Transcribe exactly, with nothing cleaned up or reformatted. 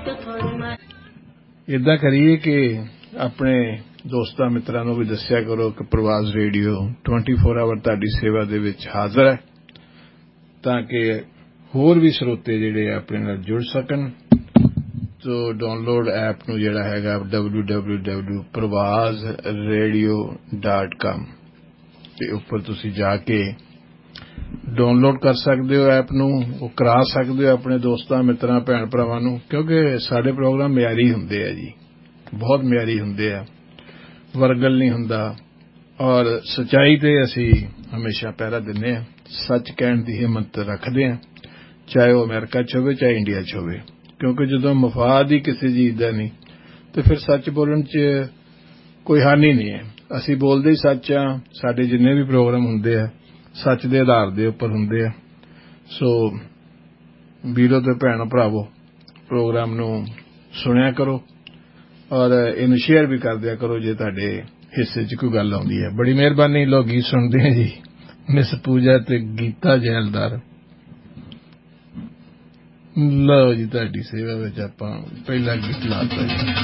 इदा करिए कि अपने दोस्तां मित्रां नूं भी दस्सिया करो कि प्रवास रेडियो ट्वेंटी फोर आवर तुहाडी सेवा दे विच हाज़र है ताकि होर भी श्रोते जिहड़े अपने नाल जुड़ सकन। तो डाउनलोड ऐप नूं जिहड़ा हैगा डबल्यू डबल्यू डबल्यू डॉट प्रवास रेडियो डॉट कॉम ते उपर तुसीं जाके डाउनलोड कर सकते हो ऐप नूं, वो करा सकते हो अपने दोस्तां मित्रां भैण भरावां नूं, क्योंकि साडे प्रोग्राम मियारी हुंदे आ जी, बहुत मियारी हुंदे आ, वरगल नहीं हुंदा और सच्चाई ते असीं हमेशा पहरा दिंदे आ, सच कहण दी हिम्मत रखदे आ, चाहे वो अमेरिका च होवे चाहे इंडिया च होवे, क्योंकि जदों मफाद ही किसी चीज़ दा नहीं तो फिर सच बोलण च कोई हानि नहीं है। असीं बोलदे ही सच आ, साडे जिन्ने भी प्रोग्राम हुंदे आ सच दे आधार दे उपर हुंदे आ। सो वीरो ते भैण भरावो प्रोग्राम नूं सुणिया करो और इनू शेयर भी कर दिया करो जे तुहाडे हिस्से च कोई गल आउंदी है। बड़ी मेहरबानी। लोग गीत सुनते हैं जी, मिस पूजा ते गीता जैलदार। लो जी तुहाडी सेवा विच आपां पहला गीत लाता जी।